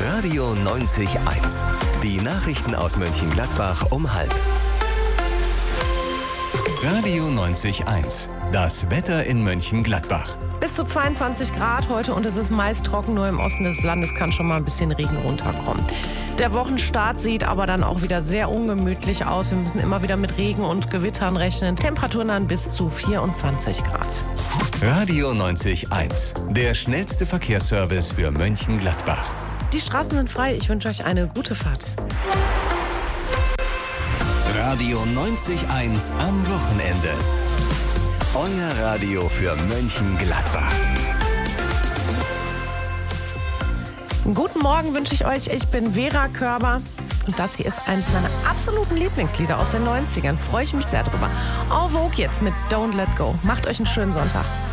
Radio 90.1. Die Nachrichten aus Mönchengladbach um 12:30. Radio 90.1. Das Wetter in Mönchengladbach. Bis zu 22 Grad heute und es ist meist trocken, nur im Osten des Landes kann schon mal ein bisschen Regen runterkommen. Der Wochenstart sieht aber dann auch wieder sehr ungemütlich aus. Wir müssen immer wieder mit Regen und Gewittern rechnen. Temperaturen dann bis zu 24 Grad. Radio 90.1. Der schnellste Verkehrsservice für Mönchengladbach. Die Straßen sind frei. Ich wünsche euch eine gute Fahrt. Radio 90.1 am Wochenende. Euer Radio für Mönchengladbach. Guten Morgen wünsche ich euch. Ich bin Vera Körber und das hier ist eines meiner absoluten Lieblingslieder aus den 90ern. Freue ich mich sehr drüber. En Vogue jetzt mit Don't Let Go. Macht euch einen schönen Sonntag.